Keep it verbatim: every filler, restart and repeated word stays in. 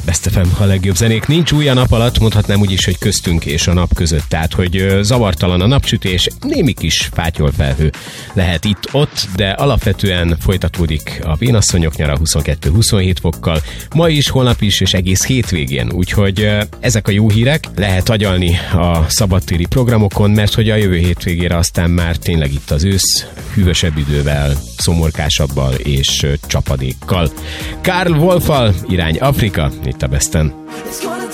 Best ef em, a legjobb zenék. Nincs új a nap alatt, mondhatnám úgy is, hogy köztünk és a nap között. Tehát, hogy zavartalan a napsütés, némi kis fátyolfelhő lehet itt-ott, de alapvetően folytatódik a vénasszonyok nyara huszonkettő-huszonhét fokkal. Ma is, holnap is, és egész hétvégén. Úgyhogy ezek a jó hírek, lehet agyalni a szabadtéri programokon, mert hogy a jövő hétvégére aztán már tényleg itt az ősz, hűvösebb idővel, szomorkásabbal és csapadékkal. Karl Wolffal irány Afrika, itt a Besten.